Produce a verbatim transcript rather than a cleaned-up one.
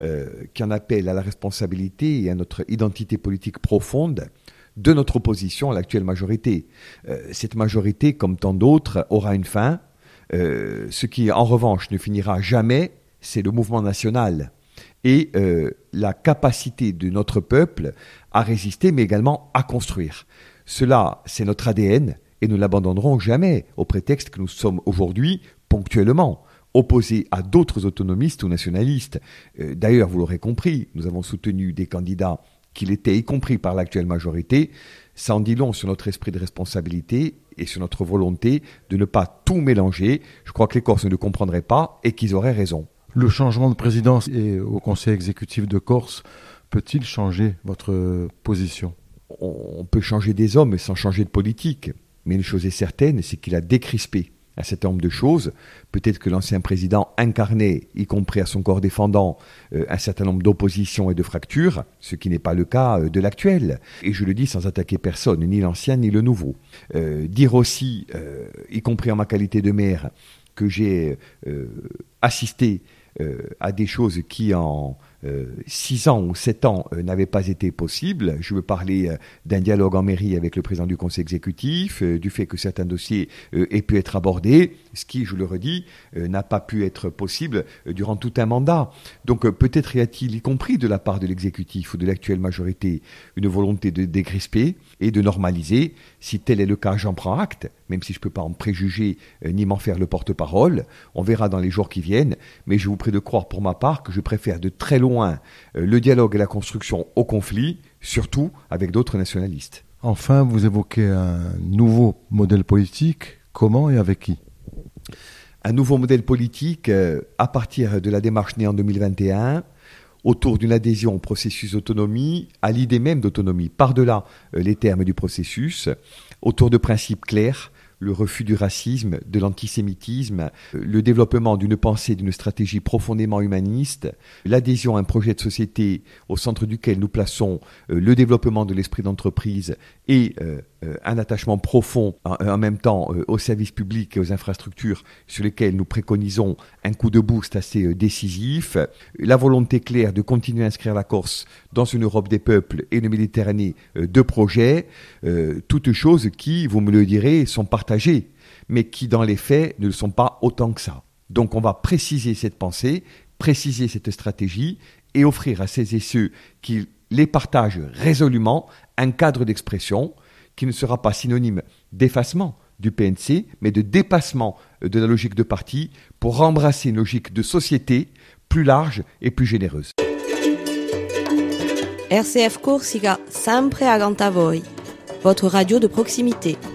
euh, qui en appelle à la responsabilité et à notre identité politique profonde de notre opposition à l'actuelle majorité. Euh, cette majorité, comme tant d'autres, aura une fin. Euh, ce qui, en revanche, ne finira jamais, c'est le mouvement national et euh, la capacité de notre peuple à résister, mais également à construire. Cela, c'est notre A D N et nous ne l'abandonnerons jamais au prétexte que nous sommes aujourd'hui, ponctuellement, opposés à d'autres autonomistes ou nationalistes. Euh, d'ailleurs, vous l'aurez compris, nous avons soutenu des candidats qui l'étaient, y compris par l'actuelle majorité. Ça en dit long sur notre esprit de responsabilité et sur notre volonté de ne pas tout mélanger. Je crois que les Corses ne le comprendraient pas et qu'ils auraient raison. Le changement de présidence et au Conseil exécutif de Corse peut-il changer votre position ? On peut changer des hommes sans changer de politique. Mais une chose est certaine, c'est qu'il a décrispé un certain nombre de choses. Peut-être que l'ancien président incarnait, y compris à son corps défendant, euh, un certain nombre d'oppositions et de fractures, ce qui n'est pas le cas euh, de l'actuel. Et je le dis sans attaquer personne, ni l'ancien ni le nouveau. Euh, dire aussi, euh, y compris en ma qualité de maire, que j'ai euh, assisté euh, à des choses qui en euh, six ans ou sept ans euh, n'avaient pas été possibles. Je veux parler euh, d'un dialogue en mairie avec le président du conseil exécutif, euh, du fait que certains dossiers euh, aient pu être abordés, ce qui, je le redis, euh, n'a pas pu être possible euh, durant tout un mandat. Donc euh, peut-être y a-t-il, y compris de la part de l'exécutif ou de l'actuelle majorité, une volonté de dégrisper et de normaliser. Si tel est le cas, j'en prends acte, même si je ne peux pas en préjuger euh, ni m'en faire le porte-parole. On verra dans les jours qui viennent, mais je vous prie de croire pour ma part que je préfère de très loin euh, le dialogue et la construction au conflit, surtout avec d'autres nationalistes. Enfin, vous évoquez un nouveau modèle politique. Comment et avec qui ? Un nouveau modèle politique euh, à partir de la démarche née en deux mille vingt et un, autour d'une adhésion au processus d'autonomie, à l'idée même d'autonomie, par-delà euh, les termes du processus, autour de principes clairs, le refus du racisme, de l'antisémitisme, le développement d'une pensée, d'une stratégie profondément humaniste, l'adhésion à un projet de société au centre duquel nous plaçons euh, le développement de l'esprit d'entreprise et euh, euh, un attachement profond en, en même temps euh, aux services publics et aux infrastructures sur lesquels nous préconisons un coup de boost assez euh, décisif, la volonté claire de continuer à inscrire la Corse dans une Europe des peuples et une Méditerranée euh, de projets, euh, toutes choses qui, vous me le direz, sont partagées, mais qui dans les faits ne le sont pas autant que ça. Donc on va préciser cette pensée, préciser cette stratégie et offrir à celles et ceux qui les partagent résolument un cadre d'expression qui ne sera pas synonyme d'effacement du P N C, mais de dépassement de la logique de parti pour embrasser une logique de société plus large et plus généreuse. R C F Corsica, sempre accanto a voi. Votre radio de proximité.